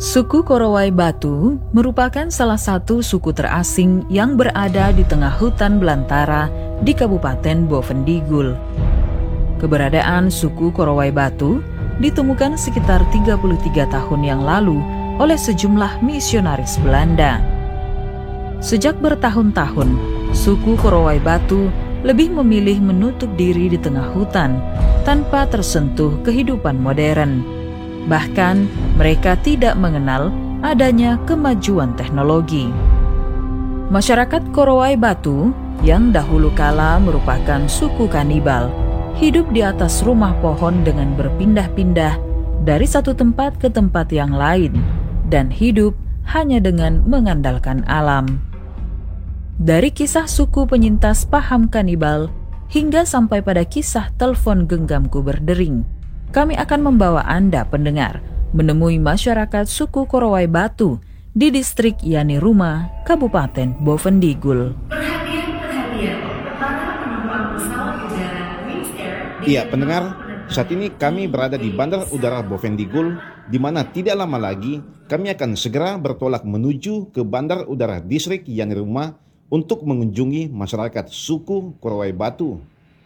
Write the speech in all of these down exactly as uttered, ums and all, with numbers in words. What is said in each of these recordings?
Suku Korowai Batu merupakan salah satu suku terasing yang berada di tengah hutan belantara di Kabupaten Bovendigul. Keberadaan suku Korowai Batu ditemukan sekitar tiga puluh tiga tahun yang lalu oleh sejumlah misionaris Belanda. Sejak bertahun-tahun, suku Korowai Batu lebih memilih menutup diri di tengah hutan tanpa tersentuh kehidupan modern. Bahkan mereka tidak mengenal adanya kemajuan teknologi. Masyarakat Korowai Batu yang dahulu kala merupakan suku kanibal hidup di atas rumah pohon dengan berpindah-pindah dari satu tempat ke tempat yang lain dan hidup hanya dengan mengandalkan alam. Dari kisah suku penyintas paham kanibal hingga sampai pada kisah telepon genggamku berdering, kami akan membawa Anda pendengar menemui masyarakat suku Korowai Batu di distrik Yaniruma, Kabupaten Bovendigul. Perhatian-perhatian, para penumpang pesawat udara Wings Air. Iya, pendengar, saat ini kami berada di Bandar Udara Bovendigul, di mana tidak lama lagi kami akan segera bertolak menuju ke Bandar Udara Distrik Yaniruma untuk mengunjungi masyarakat suku Korowai Batu.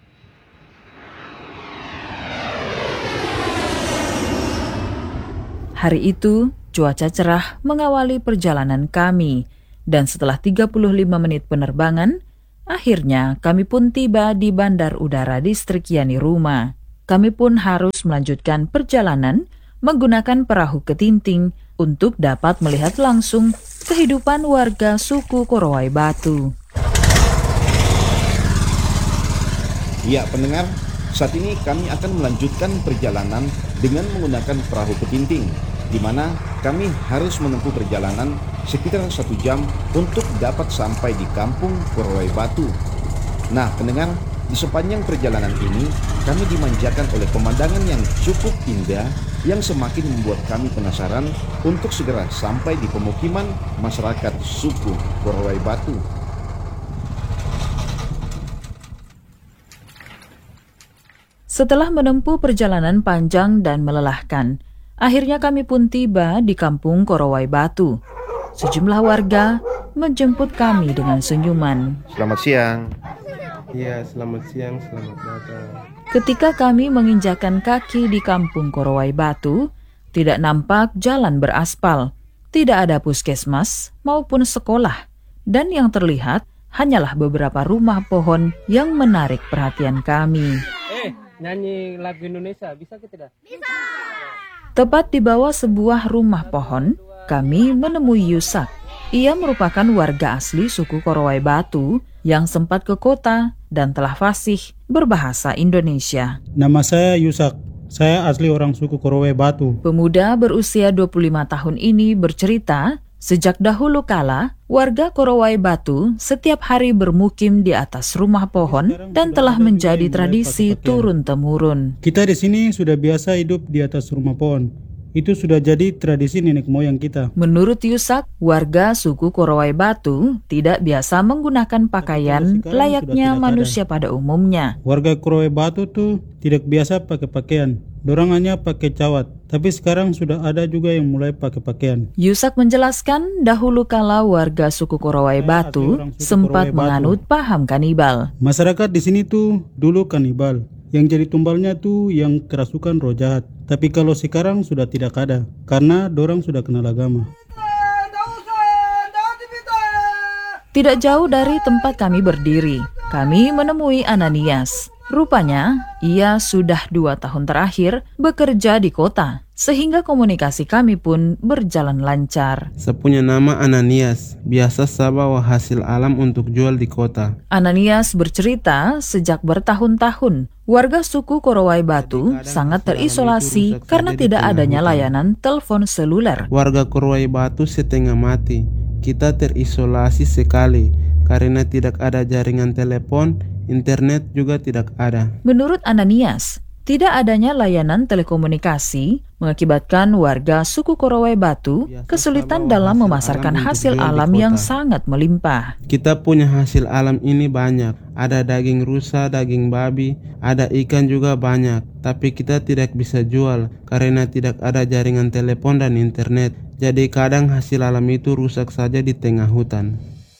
Hari itu, cuaca cerah mengawali perjalanan kami, dan setelah tiga puluh lima menit penerbangan, akhirnya kami pun tiba di Bandar Udara Distrik Yaniruma. Kami pun harus melanjutkan perjalanan menggunakan perahu ketinting untuk dapat melihat langsung kehidupan warga suku Korowai Batu. Ya, pendengar, saat ini kami akan melanjutkan perjalanan dengan menggunakan perahu ketinting, di mana kami harus menempuh perjalanan sekitar satu jam untuk dapat sampai di kampung Korowai Batu. Nah, pendengar, di sepanjang perjalanan ini kami dimanjakan oleh pemandangan yang cukup indah yang semakin membuat kami penasaran untuk segera sampai di pemukiman masyarakat suku Korowai Batu. Setelah menempuh perjalanan panjang dan melelahkan, akhirnya kami pun tiba di kampung Korowai Batu. Sejumlah warga menjemput kami dengan senyuman. Selamat siang. Iya, selamat siang, selamat datang. Ketika kami menginjakan kaki di kampung Korowai Batu, tidak nampak jalan beraspal, tidak ada puskesmas maupun sekolah, dan yang terlihat hanyalah beberapa rumah pohon yang menarik perhatian kami. Eh, nyanyi lagu Indonesia, bisa ke tidak? Bisa! Tepat di bawah sebuah rumah pohon, kami menemui Yusak. Ia merupakan warga asli suku Korowai Batu yang sempat ke kota dan telah fasih berbahasa Indonesia. Nama saya Yusak, saya asli orang suku Korowai Batu. Pemuda berusia dua puluh lima tahun ini bercerita, sejak dahulu kala, warga Korowai Batu setiap hari bermukim di atas rumah pohon dan telah menjadi tradisi turun-temurun. Kita di sini sudah biasa hidup di atas rumah pohon. Itu sudah jadi tradisi nenek moyang kita. Menurut Yusak, warga suku Korowai Batu tidak biasa menggunakan pakaian layaknya manusia pada umumnya. Warga Korowai Batu tuh tidak biasa pakai pakaian. Dorang hanya pakai cawat. Tapi sekarang sudah ada juga yang mulai pakai pakaian. Yusak menjelaskan dahulu kala warga suku Korowai Batu sempat menganut paham kanibal. Masyarakat di sini tuh dulu kanibal. Yang jadi tumbalnya tuh yang kerasukan roh jahat. Tapi kalau sekarang sudah tidak ada, karena dorang sudah kenal agama. Tidak jauh dari tempat kami berdiri, kami menemui Ananias. Rupanya, ia sudah dua tahun terakhir bekerja di kota, sehingga komunikasi kami pun berjalan lancar. Saya punya nama Ananias, biasa saya bawa hasil alam untuk jual di kota. Ananias bercerita sejak bertahun-tahun, warga suku Korowai Batu sangat terisolasi karena tidak adanya layanan telepon seluler. Warga Korowai Batu setengah mati, kita terisolasi sekali karena tidak ada jaringan telepon. Internet juga tidak ada. Menurut Ananias, tidak adanya layanan telekomunikasi mengakibatkan warga suku Korowai Batu kesulitan dalam memasarkan hasil alam yang sangat melimpah. Kita punya hasil alam ini banyak. Ada daging rusa, daging babi, ada ikan juga banyak. Tapi kita tidak bisa jual karena tidak ada jaringan telepon dan internet. Jadi kadang hasil alam itu rusak saja di tengah hutan.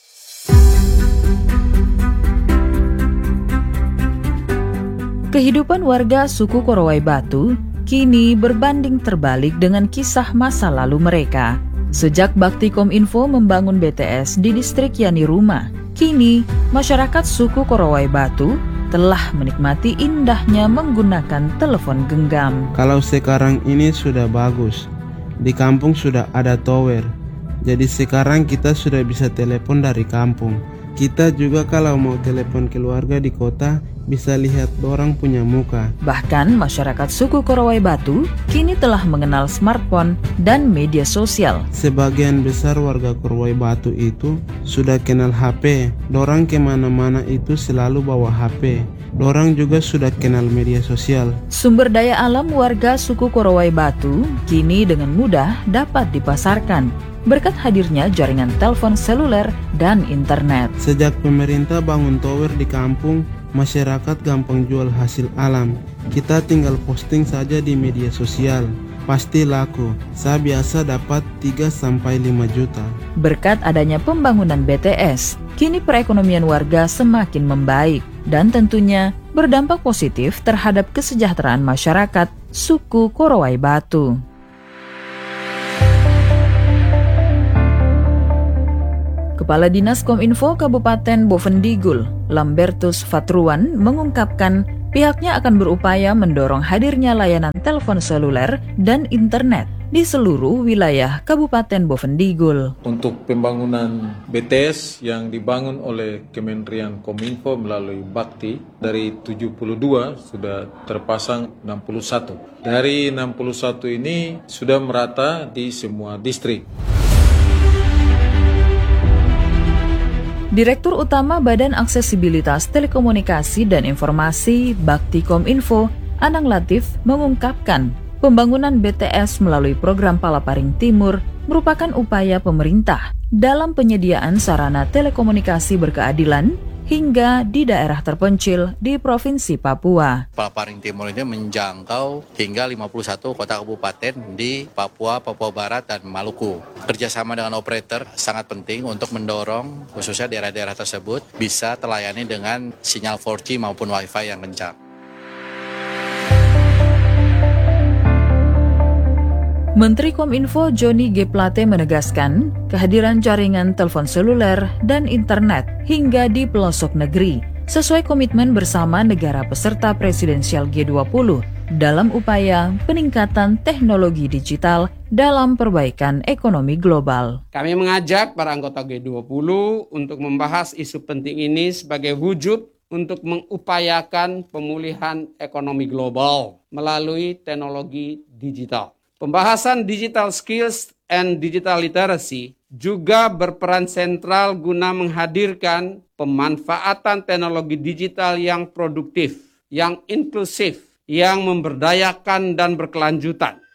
Kehidupan warga suku Korowai Batu kini berbanding terbalik dengan kisah masa lalu mereka. Sejak Baktikominfo membangun B T S di distrik Yaniruma, kini masyarakat suku Korowai Batu telah menikmati indahnya menggunakan telepon genggam. Kalau sekarang ini sudah bagus, di kampung sudah ada tower, jadi sekarang kita sudah bisa telepon dari kampung. Kita juga kalau mau telepon keluarga di kota bisa lihat orang punya muka. Bahkan masyarakat suku Korowai Batu kini telah mengenal smartphone dan media sosial. Sebagian besar warga Korowai Batu itu sudah kenal H P. Dorang kemana-mana itu selalu bawa H P. Dorang juga sudah kenal media sosial. Sumber daya alam warga suku Korowai Batu kini dengan mudah dapat dipasarkan berkat hadirnya jaringan telepon seluler dan internet. Sejak pemerintah bangun tower di kampung, masyarakat gampang jual hasil alam. Kita tinggal posting saja di media sosial. Pasti laku. Saya biasa dapat tiga sampai lima juta. Berkat adanya pembangunan B T S, kini perekonomian warga semakin membaik dan tentunya berdampak positif terhadap kesejahteraan masyarakat suku Korowai Batu. Kepala Dinas Kominfo Kabupaten Bovendigul, Lambertus Fatruan, mengungkapkan pihaknya akan berupaya mendorong hadirnya layanan telepon seluler dan internet di seluruh wilayah Kabupaten Bovendigul. Untuk pembangunan B T S yang dibangun oleh Kementerian Kominfo melalui Bakti, dari tujuh puluh dua sudah terpasang enam puluh satu. Dari enam puluh satu ini sudah merata di semua distrik. Direktur Utama Badan Aksesibilitas Telekomunikasi dan Informasi Baktikominfo, Anang Latif, mengungkapkan pembangunan B T S melalui program Palaparing Timur merupakan upaya pemerintah dalam penyediaan sarana telekomunikasi berkeadilan hingga di daerah terpencil di Provinsi Papua. Palaparing Timur ini menjangkau hingga lima puluh satu kota kabupaten di Papua, Papua Barat, dan Maluku. Kerjasama dengan operator sangat penting untuk mendorong khususnya daerah-daerah tersebut bisa terlayani dengan sinyal empat G maupun Wi-Fi yang kencang. Menteri Kominfo Johnny G. Plate menegaskan kehadiran jaringan telepon seluler dan internet hingga di pelosok negeri sesuai komitmen bersama negara peserta presidensial G dua puluh dalam upaya peningkatan teknologi digital dalam perbaikan ekonomi global. Kami mengajak para anggota G dua puluh untuk membahas isu penting ini sebagai wujud untuk mengupayakan pemulihan ekonomi global melalui teknologi digital. Pembahasan digital skills and digital literacy juga berperan sentral guna menghadirkan pemanfaatan teknologi digital yang produktif, yang inklusif, yang memberdayakan dan berkelanjutan.